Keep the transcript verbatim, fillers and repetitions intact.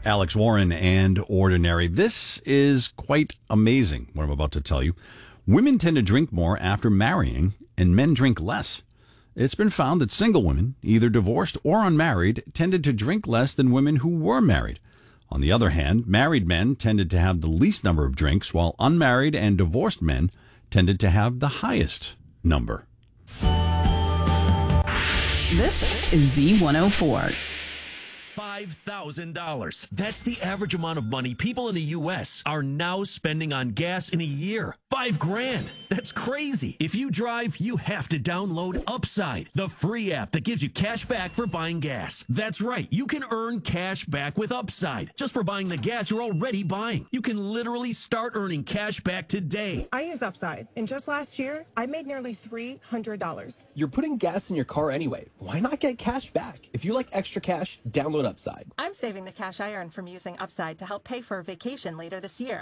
Alex Warren and Ordinary. This is quite amazing, what I'm about to tell you. Women tend to drink more after marrying, and men drink less. It's been found that single women, either divorced or unmarried, tended to drink less than women who were married. On the other hand, married men tended to have the least number of drinks, while unmarried and divorced men tended to have the highest number. This is Z one oh four. five thousand dollars. That's the average amount of money people in the U S are now spending on gas in a year. Five grand. That's crazy. If you drive, you have to download Upside, the free app that gives you cash back for buying gas. That's right. You can earn cash back with Upside just for buying the gas you're already buying. You can literally start earning cash back today. I use Upside, and just last year, I made nearly three hundred dollars. You're putting gas in your car anyway. Why not get cash back? If you like extra cash, download Upside. I'm saving the cash I earned from using Upside to help pay for a vacation later this year.